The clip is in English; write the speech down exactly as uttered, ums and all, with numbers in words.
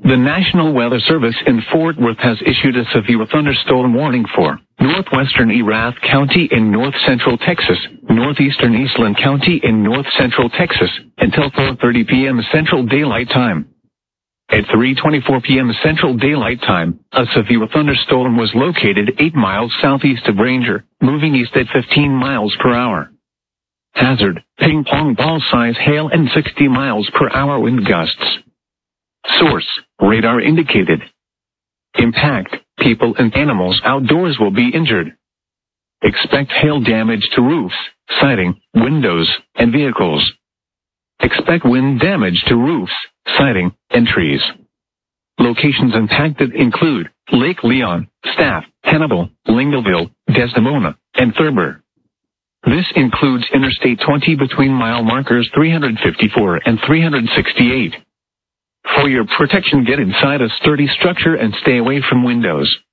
The National Weather Service in Fort Worth has issued a severe thunderstorm warning for northwestern Erath County in north-central Texas, northeastern Eastland County in north-central Texas, until four thirty p.m. Central Daylight Time. At three twenty-four p.m. Central Daylight Time, a severe thunderstorm was located eight miles southeast of Ranger, moving east at fifteen miles per hour. Hazard, ping pong ball size hail and sixty miles per hour wind gusts. Source, radar indicated. Impact, people and animals outdoors will be injured. Expect hail damage to roofs, siding, windows, and vehicles. Expect wind damage to roofs, siding, and trees. Locations impacted include Lake Leon, Staff, Hannibal, Lingleville, Desdemona, and Thurber. This includes Interstate twenty between mile markers three fifty-four and three sixty-eight. For your protection, get inside a sturdy structure and stay away from windows.